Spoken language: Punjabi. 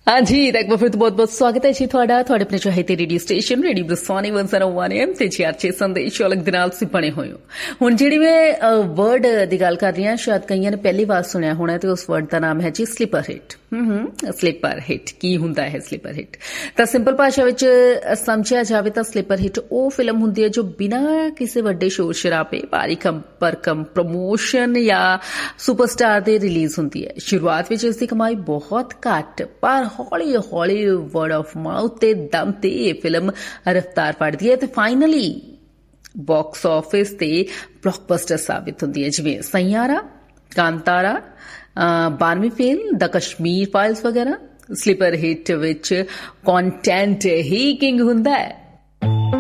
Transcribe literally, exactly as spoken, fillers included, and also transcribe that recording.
हाँ जी, एक बार फिर तो बहुत बहुत स्वागत है जी ਤੁਹਾਡਾ ਤੁਹਾਡੇ ਆਪਣੇ ਚਾਹੀਦੇ radio station radio ਬਰਸਾਨੀ one oh one M ਤੇ ਜੀ ਆਰਚੇ ਸੰਦੇਸ਼ ਅਲੱਗ ਦੇ ਨਾਲ ਤੁਸੀਂ ਬਣੇ ਹੋਏ ਹੋ। ਹੁਣ ਜਿਹੜੀ ਮੈਂ ਵਰਡ ਦੀ ਗੱਲ ਕਰ ਰਹੀ ਹਾਂ, ਸ਼ਾਇਦ ਕਈਆਂ ਨੇ ਪਹਿਲੀ ਵਾਰ ਸੁਣਿਆ ਹੋਣਾ ਤੇ ਉਸ ਵਰਡ ਦਾ ਨਾਮ ਹੈ ਜੀ ਸਲੀਪਰ ਹਿੱਟ। ਹੂੰ ਹੂੰ ਸਲੀਪਰ ਹਿੱਟ ਕੀ ਹੁੰਦਾ ਹੈ? ਸਲੀਪਰ ਹਿੱਟ ਤਾਂ ਸਿੰਪਲ ਭਾਸ਼ਾ ਵਿੱਚ ਸਮਝਿਆ ਜਾਵੇ ਤਾਂ ਸਲੀਪਰ ਹਿੱਟ ਉਹ ਫਿਲਮ ਹੁੰਦੀ ਹੈ ਜੋ ਬਿਨਾਂ ਕਿਸੇ ਵੱਡੇ ਸ਼ੋਰ ਸ਼ਰਾਬੇ, ਭਾਰੀ ਭਰਕਮ ਪ੍ਰਮੋਸ਼ਨ ਜਾਂ ਸੁਪਰਸਟਾਰ ਦੇ ਰਿਲੀਜ਼ ਹੁੰਦੀ ਹੈ। ਸ਼ੁਰੂਆਤ ਵਿੱਚ ਇਸ ਦੀ ਕਮਾਈ ਬਹੁਤ ਘੱਟ ਪਰ ਹੌਲੀ ਹੌਲੀ ਵਰਡ ਆਫ ਮਾਊਥ ਤੇ ਦਮ ਤੇ ਇਹ ਫਿਲਮ ਰਫਤਾਰ ਫੜਦੀ ਹੈ ਤੇ ਫਾਈਨਲੀ ਬਾਕਸ ਆਫਿਸ ਤੇ ਬਲੌਕਬਸਟਰ ਸਾਬਿਤ ਹੁੰਦੀ ਹੈ, ਜਿਵੇਂ ਸਈਆਰਾ, ਕਾਂਤਾਰਾ, ਬਾਰਵੀਂ ਫੇਲ, ਦ ਕਸ਼ਮੀਰ ਫਾਈਲਸ ਵਗੈਰਾ। ਸਲੀਪਰ ਹਿੱਟ ਵਿੱਚ ਕੰਟੈਂਟ ਹੀ ਕਿੰਗ ਹੁੰਦਾ ਹੈ।